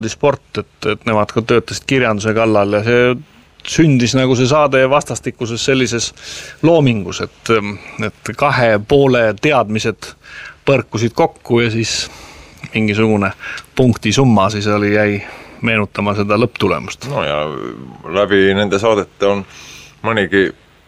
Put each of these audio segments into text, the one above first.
sport, et nemad ka töötasid kirjanduse kallal ja see sündis nagu see saade vastastikuses sellises loomingus, et kahe poole teadmised põrkusid kokku ja siis mingisugune punkti summa siis jäi meenutama seda lõpptulemust. No ja läbi nende saadete on mõnigi,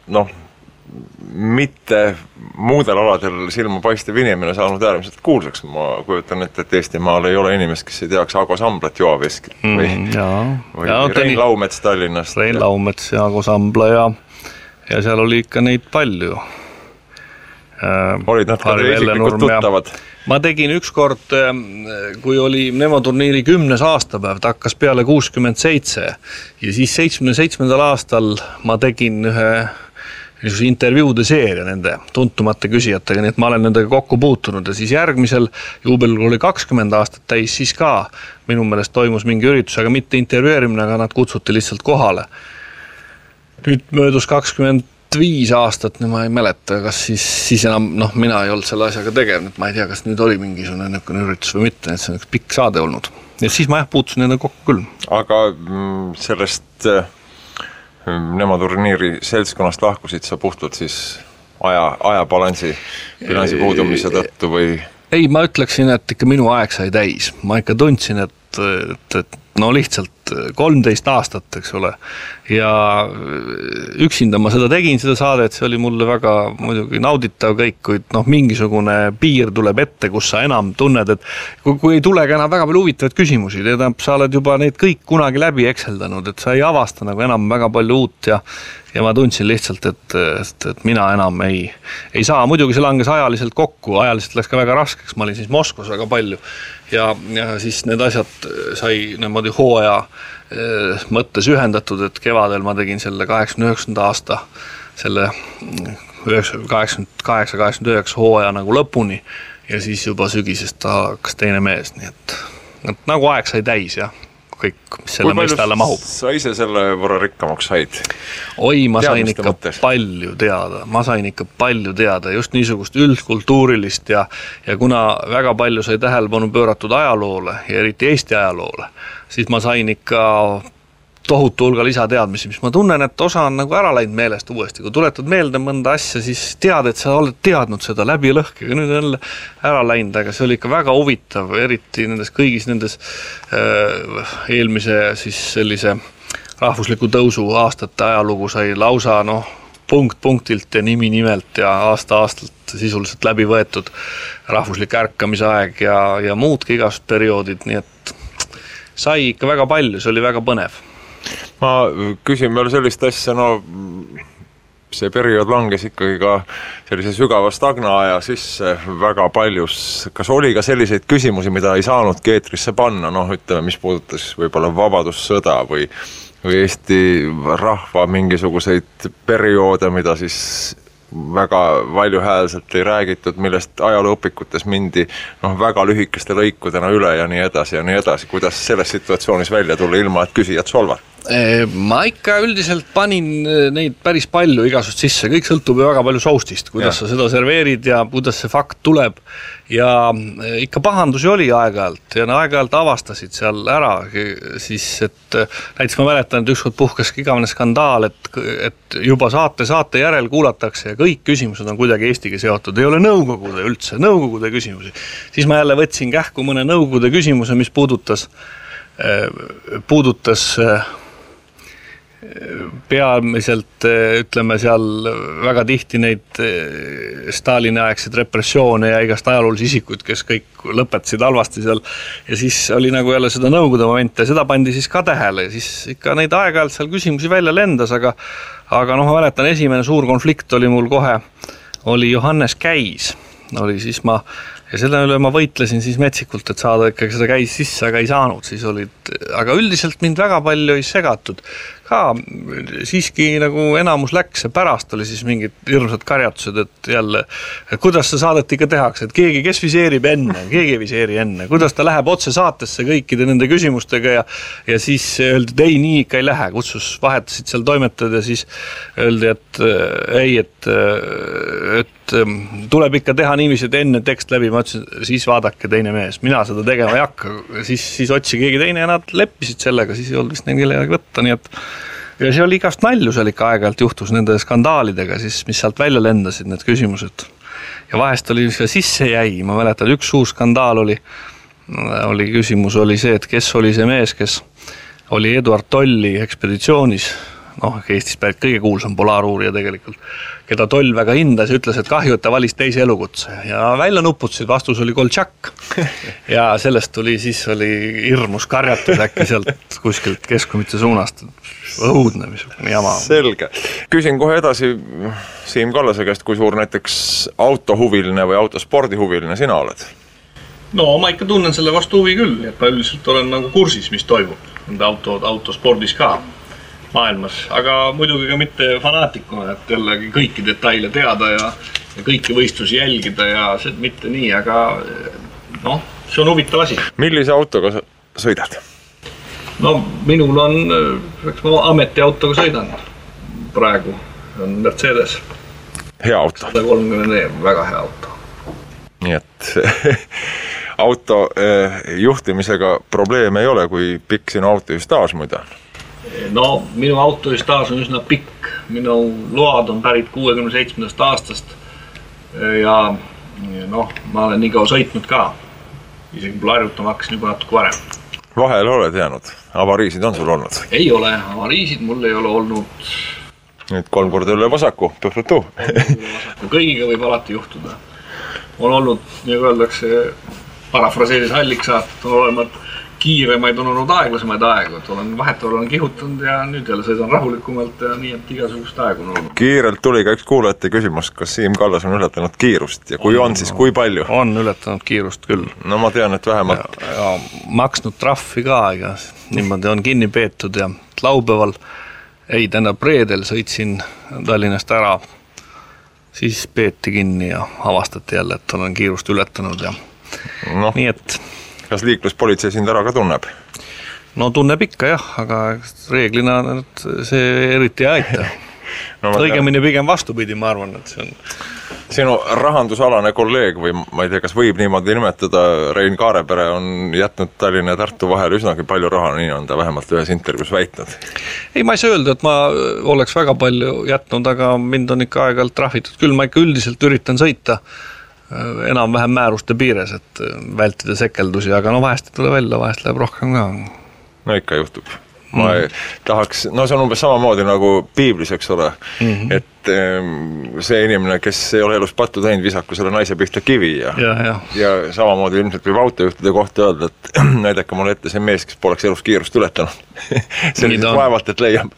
mitte muudel aladel silma paistev inimene saanud äärmiselt kuulsaks. Ma kujutan ette, et Eestimaal ei ole inimest, kes ei teaks Ago Samblat Joaveskit või Rein Laumets Tallinnast. Rein Laumets ja Ago Sambla ja seal oli ikka neid palju. Olid nad ka isiklikult tuttavad? Ma tegin ükskord, kui oli Nemo turniiri 10. aastapäev, ta hakkas peale 67 ja siis 77. aastal ma tegin ühe intervjuude seeria nende tuntumate küsijatega, nii et ma olen nendega kokku puutunud ja siis järgmisel juubelil oli 20 aastat täis, siis ka minu meelest toimus mingi üritus, aga mitte intervjueerimine, aga nad kutsuti lihtsalt kohale. Nüüd möödus 25 aastat, ma ei mäleta, kas siis enam, mina ei olnud selle asjaga tegev, ma ei tea, kas nüüd oli mingisugune üritus või mitte, et see on üks pikk saade olnud. Ja siis ma puutusin nendega kokku küll. Aga sellest Nemo turniiri seltskonnast lahkusid sa puhtalt siis ajabalansi puudumise tõttu või? Ei, ma ütleksin, et ikka minu aeg sai täis. Ma ikka tundsin, et lihtsalt 13 aastat, eks ole. Ja üksinda ma seda tegin, seda saadet, see oli mulle väga muidugi nauditav kõik, kuid mingisugune piir tuleb ette, kus sa enam tunned, et kui ei tulegi enam väga palju huvitavaid küsimusi, sa oled juba neid kõik kunagi läbi ekseldanud, et sa ei avasta nagu enam väga palju uut ja ma tundsin lihtsalt, et mina enam ei saa. Muidugi see langes ajaliselt kokku, ajaliselt läks ka väga raskeks, ma olin siis Moskvas väga palju ja siis need asjad sai niimoodi hooaja mõttes ühendatud, et kevadel ma tegin selle 89. aasta selle 88-89 hooaja nagu lõpuni ja siis juba sügisest ta hakkas teine mees, nii et nagu aeg sai täis ja kõik, mis selle mõiste alla mahub. Sa ise selle võrra rikkamaks said? Oi, ma sain ikka palju teada, just niisugust üldkultuurilist ja kuna väga palju sai tähelepanu pööratud ajaloole ja eriti Eesti ajaloole, siis ma sain ikka tohutu hulga lisateadmisi, mis ma tunnen, et osa on nagu ära läinud meelest uuesti. Kui tuletad meelde mõnda asja, siis tead, et sa oled teadnud seda läbi lõhkega, nüüd on ära läinud, aga see oli ikka väga huvitav, eriti kõigis nendes eelmise siis sellise rahvusliku tõusu aastate ajalugu sai lausa punkt-punktilt ja nimi-nimelt ja aasta-aastalt sisuliselt läbi võetud rahvuslik ärkamise aeg ja muudki igasugused perioodid, nii et sai ikka väga palju, see oli väga põnev. Ma küsin veel sellist asja, see periood langes ikkagi ka sellise sügava stagnaaja sisse väga paljus. Kas oli ka selliseid küsimusi, mida ei saanud keetrisse panna, ütleme, mis puudutas võib-olla vabadussõda või Eesti rahva mingisuguseid perioode, mida siis väga valjuhäälselt ei räägitud, millest ajalooõpikutes mindi väga lühikeste lõikudena üle ja nii edasi. Kuidas selles situatsioonis välja tulla ilma, et küsijad solvad? Ma ikka üldiselt panin neid päris palju igasust sisse, kõik sõltub ju väga palju soustist, kuidas sa seda serveerid ja kuidas see fakt tuleb ja ikka pahandusi oli aeg-ajalt ja aeg-ajalt avastasid seal ära siis, et näiteks ma mäletan, et ükskord puhkas igavene skandaal, et juba saate järel kuulatakse ja kõik küsimused on kuidagi Eestiga seotud, ei ole nõukogude küsimusi. Siis ma jälle võtsin kähku mõne nõukogude küsimuse, mis puudutas peamiselt, ütleme seal väga tihti neid Stalini aegseid repressioone ja igast ajaloolisi isikuid, kes kõik lõpetasid halvasti seal ja siis oli nagu jälle seda nõukogude momente ja seda pandi siis ka tähele ja siis ikka neid aeg-ajalt seal küsimusi välja lendas, aga ma mäletan, esimene suur konflikt oli mul kohe, oli Johannes Käis, oli siis ja selle üle ma võitlesin siis metsikult, et saada ikkagi seda Käis sisse, aga ei saanud, siis aga üldiselt mind väga palju ei segatud. ka siiski nagu enamus läks ja pärast oli siis mingid hirmsad karjatused, et jälle, kuidas see saadet ikka tehakse, et keegi, kes viseerib enne, keegi ei viseeri enne, kuidas ta läheb otse saatesse kõikide nende küsimustega ja siis öeldi, et ei, nii ikka ei lähe, kutsus, vahetasid seal toimetajad ja siis öeldi, et ei, et tuleb ikka teha niiviisi, et enne tekst läbi, ma ütlesin, siis vaadake teine mees, mina seda tegema ei hakka, siis otsi keegi teine ja nad leppisid sellega, siis ei olnud vist neil kellegi võtta, nii et ja see oli igast nalju seal ikka aeg-ajalt juhtus nende skandaalidega, siis, mis sealt välja lendasid need küsimused. Ja vahest oli, mis ka sisse jäi, ma mäletan, üks suur skandaal oli küsimus oli see, et kes oli see mees, kes oli Eduard Tolli ekspeditsioonis, Eestis pärit kõige kuulsam polaaruurija tegelikult, keda Toll väga hindas ja ütles, et kahju, et ta valis teise elukutse ja välja nuputasid, vastus oli Koltšak ja sellest tuli, siis oli hirmus karjatus äkki sealt kuskilt Keskumite suunast, õudne, mis jama. Selge. Küsin kohe edasi Siim Kallase käest, kui suur näiteks autohuviline või autospordihuviline sina oled? No ma ikka tunnen selle vastu huvi küll, et ma üldiselt olen nagu kursis, mis toimub nende autospordis ka maailmas, aga muidugi ka mitte fanaatikuna, et jällegi kõiki detaile teada ja kõiki võistlusi jälgida ja see mitte nii, aga see on huvitav asi. Millise autoga sõidad? No minul on, eks ma ametiautoga sõidan praegu, on Mercedes. Hea auto. 130 väga hea auto. Nii et auto juhtimisega probleeme ei ole, kui pikk sinu autostaaž muide on? No minu autostaaž on üsna pikk, minu load on pärit 67. aastast ja ma olen nii kaua sõitnud ka, isegi pole harjutama hakkasin juba natuke varem. Vahel oled jäänud, avariisid on sul olnud? Ei ole, avariisid mul ei ole olnud. Nüüd 3 korda üle vasaku, pühvutu. Kõigiga võib alati juhtuda. On olnud, nagu öeldakse, parafraseeris Hallik saat, on olemat kiiremaid, on olnud aeglasemaid aegu, et olen vahetavalt kihutanud ja nüüd jälle sõidan rahulikumalt ja nii, et igasugust aegu on olnud. Kiirelt tuli ka üks kuulajate küsimus, kas Siim Kallas on ületanud kiirust ja kui on, siis kui palju? On ületanud kiirust küll. No ma tean, et vähemalt. Ja maksnud trahvi ka, ja niimoodi on kinni peetud ja laupäeval, reedel sõitsin Tallinnast ära, siis peeti kinni ja avastati jälle, et olen kiirust ületanud ja nii et kas liikluspolitsei sind ära ka tunneb? No tunneb ikka jah, aga reeglina see eriti ei aita. Õigemini pigem vastupidi, ma arvan, et see on. Sinu rahandusalane kolleeg või ma ei tea, kas võib niimoodi nimetada, Rein Kaarepere on jätnud Tallinna ja Tartu vahel üsnagi palju raha, nii on ta vähemalt ühes intervjuus väitnud. Ei, ma ei saa öelda, et ma oleks väga palju jätnud, aga mind on ikka aeg-ajalt trahvitud. Küll ma ikka üldiselt üritan sõita enam-vähem määruste piires, et vältida sekeldusi, aga vahest ei tule välja, vahest läheb rohkem ka. No ikka juhtub. Ma tahaks, see on umbes samamoodi nagu piiblis, eks ole, et see inimene, kes ei ole elus pattu teinud, visaku selle naise pihta kivi ja samamoodi ilmselt võib autojuhtide kohta öelda, et näidake mulle ette see mees, kes poleks elus kiirust ületanud. Sellised vaevalt, et leiab.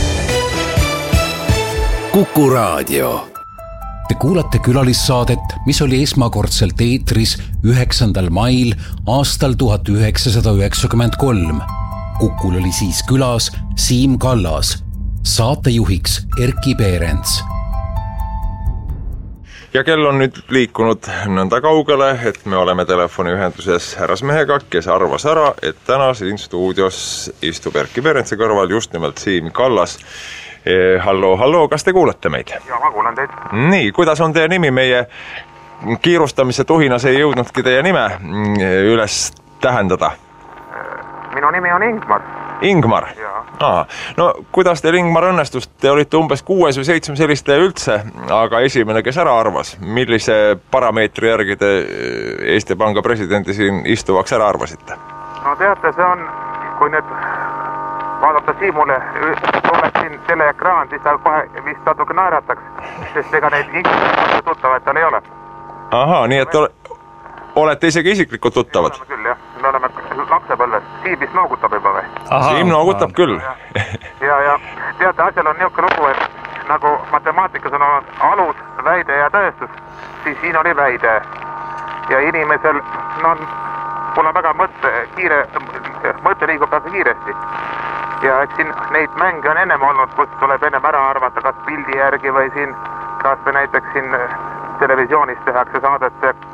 Kuku Raadio. Te kuulate külalissaadet, mis oli esmakordselt eetris 9. mail aastal 1993. Kukul oli siis külas Siim Kallas, saatejuhiks Erki Peerents. Ja kell on nüüd liikunud nõnda kaugele, et me oleme telefoniühenduses härrasmehega, kes arvas ära, et täna siin stuudios istub Erki Peerentsi kõrval just nimelt Siim Kallas. Hallo, kas te kuulete meid? Ja, ma kuulen teid. Nii, kuidas on teie nimi? Meie kiirustamise tuhinas ei jõudnudki teie nime üles tähendada. Minu nimi on Ingmar. Ingmar? Jaa. No, kuidas teil Ingmar õnnestust? Te olite umbes 6 või 7 selliste üldse, aga esimene, kes ära arvas, millise parameetri järgi te Eesti Panga presidendi siin istuvaks ära arvasite? No teate, see on, kui nüüd vaadata Siimule, oleks siin teleekraan, siis ta kohe vist natuke naerataks, sest ega neid Ingmar tuttavad tal ei ole. Ahaa, nii et olete isegi isiklikult tuttavad? Me oleme küll, jah. Me oleme lapsepõlves. Siim noogutab juba või? Siim noogutab küll. Ja teate, asjal on niisugune lugu, et nagu matemaatikas on alus, väide ja tõestus, siis siin oli väide. Ja inimesel, mul on väga mõte liigub väga kiiresti. ja eks siin neid mänge on ennem olnud, kus tuleb ennem ära arvata, kas pildi järgi või siin, kas või näiteks siin televisioonis tehakse saadet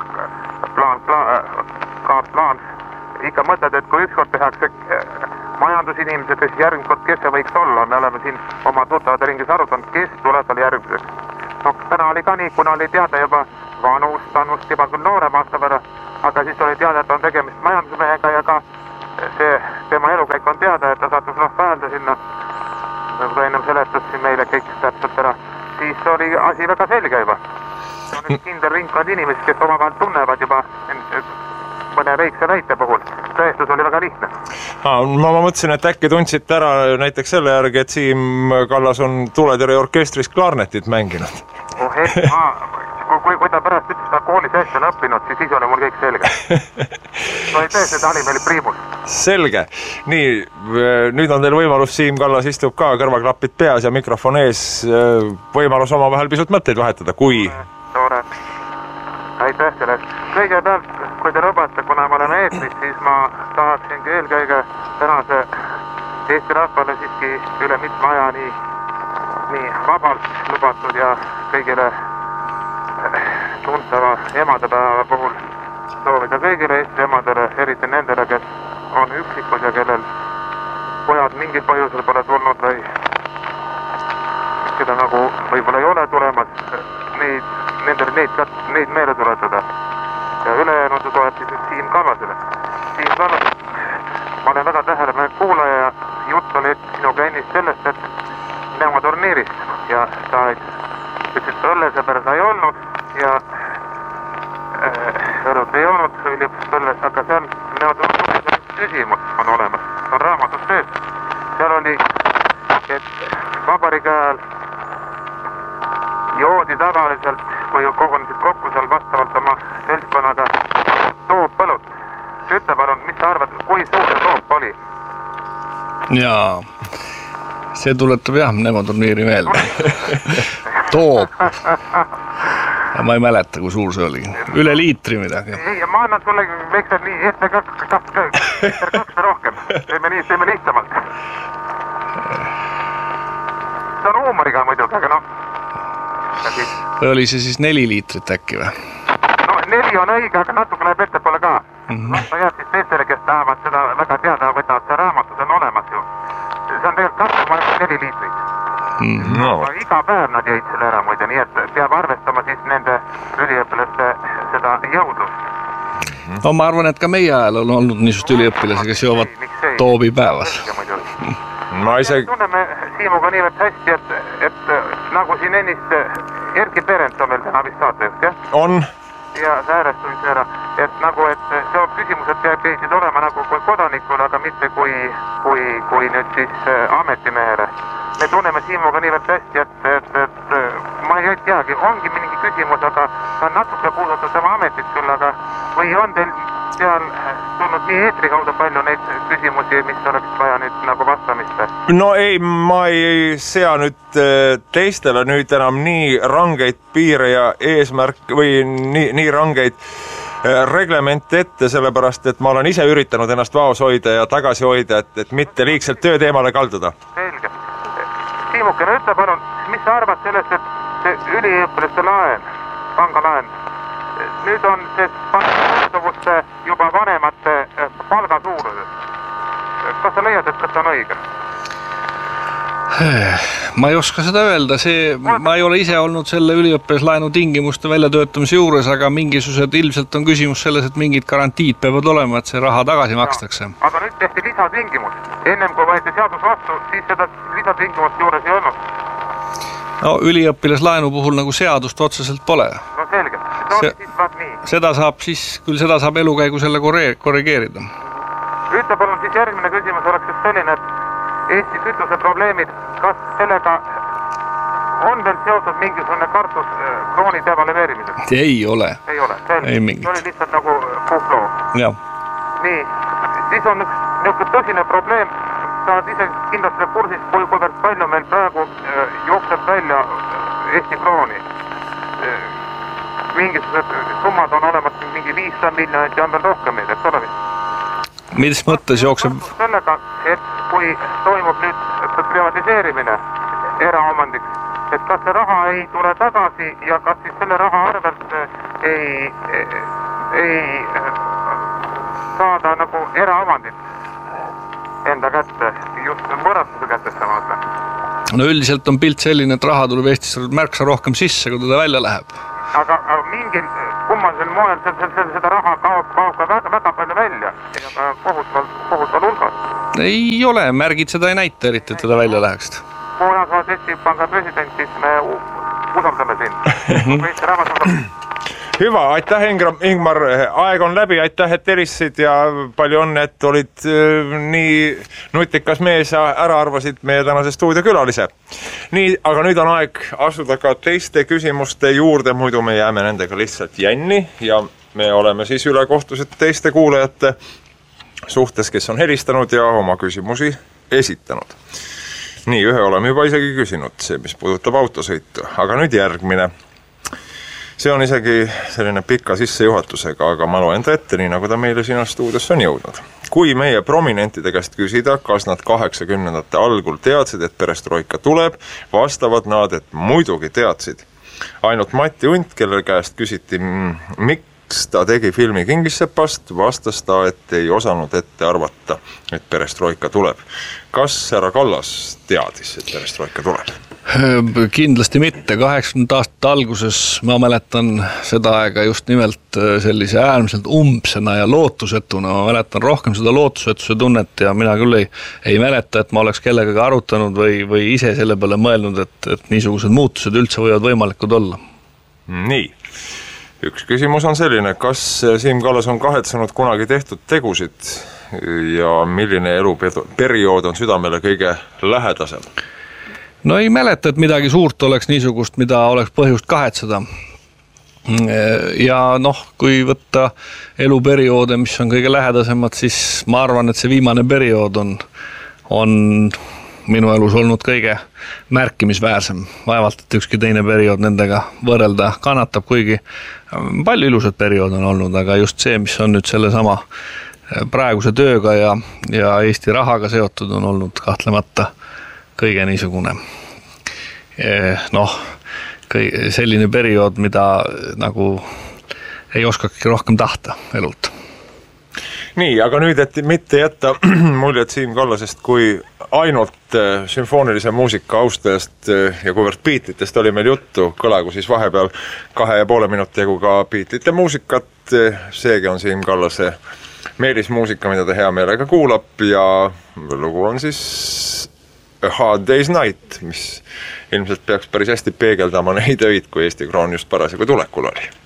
plaan. Ikka mõtled, et kui ükskord tehakse majandusinimesed, siis järgmine kord, kes see võiks olla, me oleme siin oma tuttavate ringis arutanud, kes tuleb veel järgmiseks. No täna oli ka nii, kuna oli teada juba vanust juba küll noorema aasta võrra, aga siis oli teada, et on tegemist majandusmehega ja ka see tema elukäik on teada, et ta sattus päälda sinna, nagu ta ennem seletas siin meile kõik täpselt ära, siis oli asi väga selge juba. See on üks kindel ringkond inimesi, kes omavahel tunnevad juba mõne väikse näite puhul. Tõestus oli väga lihtne. Ma mõtlesin, et äkki tundsite ära näiteks selle järgi, et Siim Kallas on tuletõrjeorkestris klarnetit mänginud. Kui ta pärast ütles, ta koolis hästi on õppinud, siis oli mul kõik selge. No ei tõesti, ta oli meil priimus. Selge. Nii, nüüd on teil võimalus, Siim Kallas istub ka kõrvaklapid peas ja mikrofon ees, võimalus oma vahel pisut mõtteid vahetada, kui... Tore. Aitäh selle. Kõigepealt, kui te lubate, kuna ma olen eetris, siis ma tahaksingi eelkõige tänase Eesti rahvale siiski üle mitme aja nii vabalt lubatud ja kõigile tuntava emadepäeva puhul soovida kõigile Eesti emadele, eriti nendele, kes on üksikud ja kellel pojad mingil põhjusel pole tulnud või keda nagu võib-olla ei ole tulemas, neid meele tuletada. Ja ülejäänud toeti nüüd Siim Kallasele. Siim Kallas, ma olen väga tähelepanelik kuulaja ja jutt oli sinuga ennist sellest, et Neoma turniirist ja sa ütlesid, õllesõber sa ei olnud ja õlut ei olnud üliõpusõlles, aga seal Neoma turniiris küsimus on olemas, on raamatus sees. Seal oli, et vabariigi ajal joodi tavaliselt, kui kogunesid kokku seal vastavalt oma seltskonnaga tooppõlut. Ütle palun, mis sa arvad, kui suur see toop oli? Jaa, see tuletab jah Neema turniiri meelde. Toop. Ma ei mäleta, kui suur see oli. Üle liitri midagi. Ei, ma annan sulle veksel nii ette kaks rohkem. Teeme lihtsamalt. See on huumoriga muidugi, aga noh. Või oli see siis 4 liitrit äkki või? No 4 on õige, aga natuke läheb ettepoole ka. Ta jääb siis teistele, kes tahavad seda väga teada, võtavad see raamatus on olemas ju. See on tegelikult 4 liitrit. No. Iga päev nad jõid selle ära muide, nii et peab arvestama siis nende üliõpilaste seda jõudlust. No ma arvan, et ka meie ajal on olnud niisugust üliõpilasi, kes joovad toobi päevas. Tunneme Siimuga niivõrd hästi, et nagu siin ennist Erki Perent on meil täna vist saatejuht, jah? On. Ja see äärestumise ära, et nagu, et see on küsimused peaksid olema nagu kui kodanikul, aga mitte kui nüüd siis ametimehele. Me tunneme Siimuga niivõrd hästi, et ma ei teagi, ongi mingi küsimus, aga ta on natuke puudutud tema ametit küll, aga või on teil seal tulnud nii eetri kaudu palju neid küsimusi, mis oleks vaja nüüd nagu vastamist? No ei, ma ei sea nüüd teistele nüüd enam nii rangeid piire ja eesmärk või nii rangeid reglemente ette, sellepärast et ma olen ise üritanud ennast vaos hoida ja tagasi hoida, et mitte liigselt tööteemale kalduda. Selge. Siimukene, ütle palun, mis sa arvad sellest, et see üliõpilaste laen, pangalaen, nüüd on see pangavuste juba vanemate palga suuruses. Kas sa leiad, et kas see on õige? Ma ei oska seda öelda, ma ei ole ise olnud selle üliõpilaslaenu tingimuste väljatöötamise juures, aga mingisugused ilmselt on küsimus selles, et mingid garantiid peavad olema, et see raha tagasi makstakse. Aga nüüd tehti lisatingimus. Ennem kui võeti seadus vastu, siis seda lisatingimust juures ei olnud. No üliõpilaslaenu puhul nagu seadust otseselt pole. No selge. Seda saab elukäigu selle korrigeerida. Ütle palun, siis järgmine küsimus oleks just selline, et Eesti kütuse probleemid, kas sellega on veel seotud mingisugune kartus krooni devalveerimiseks? Ei ole. Ei ole, selge. See oli lihtsalt nagu puhkloo. Jah. Nii, siis on üks niisugune tõsine probleem, sa oled ise kindlasti kursis, kuivõrd palju meil praegu jookseb välja Eesti krooni. Mingisugused summad on olemas mingi 500 miljonit ja on veel rohkem neid, et ole vist? Mis mõttes jookseb? Sellega, et kui toimub nüüd privatiseerimine eraomandiks, et kas see raha ei tule tagasi ja kas siis selle raha arvelt ei saada nagu eraomandit enda kätte, just võõrastuse kätte saada. No üldiselt on pilt selline, et raha tuleb Eestis märksa rohkem sisse, kui teda välja läheb. Aga mingil kummalisel moel seda raha kaob ka väga palju välja ja kohutval hulgas. Ei ole, märgid seda ei näita eriti, et teda välja läheks. Poolas Eesti Panga president, siis me usaldame siin. Eesti rahvas usaldab. Hüva, aitäh Ingmar, aeg on läbi, aitäh, et helistasid ja palju õnne, et olid nii nutikas mees ja ära arvasid meie tänase stuudiokülalise. Nii, aga nüüd on aeg asuda ka teiste küsimuste juurde, muidu me jääme nendega lihtsalt jänni ja me oleme siis ülekohtused teiste kuulajate suhtes, kes on helistanud ja oma küsimusi esitanud. Nii, ühe oleme juba isegi küsinud, see mis puudutab autosõitu, aga nüüd järgmine. See on isegi selline pika sissejuhatusega, aga ma loen ta ette, nii nagu ta meile sinu stuudiosse on jõudnud. Kui meie prominentide käest küsida, kas nad 80-ndate algul teadsid, et perestroika tuleb, vastavad nad, et muidugi teadsid. Ainult Mati Unt, kelle käest küsiti, miks ta tegi filmi Kingissepast, vastas ta, et ei osanud ette arvata, et perestroika tuleb. Kas härra Kallas teadis, et perestroika tuleb? Kindlasti mitte, 80 aastate alguses ma mäletan seda aega just nimelt sellise äärmiselt umbsena ja lootusetuna, ma mäletan rohkem seda lootusetuse tunnet ja mina küll ei mäleta, et ma oleks kellegagi arutanud või ise selle peale mõelnud, et niisugused muutused üldse võivad võimalikud olla. Nii, üks küsimus on selline, kas Siim Kallas on kahetsenud kunagi tehtud tegusid ja milline eluperiood on südamele kõige lähedasem? No ei mäleta, et midagi suurt oleks niisugust, mida oleks põhjust kahetseda. Ja kui võtta eluperioode, mis on kõige lähedasemad, siis ma arvan, et see viimane periood on minu elus olnud kõige märkimisväärsem. Vaevalt, et ükski teine periood nendega võrrelda kannatab, kuigi palju ilusad periood on olnud, aga just see, mis on nüüd selle sama praeguse tööga ja Eesti rahaga seotud, on olnud kahtlemata kõige niisugune selline periood, mida nagu ei oskagi rohkem tahta elult. Nii, aga nüüd, et mitte jätta muljet Siim Kallasest kui ainult sümfoonilise muusika austajast ja kuivõrd Beatlesitest oli meil juttu, kõlagu siis vahepeal 2,5 minuti jagu ka Beatlesite muusikat, seegi on Siim Kallase meelismuusika, mida ta hea meelega kuulab ja lugu on siis A Hard Day's Night, mis ilmselt peaks päris hästi peegeldama neid öid, kui Eesti Kroon just parasjagu tulekul oli.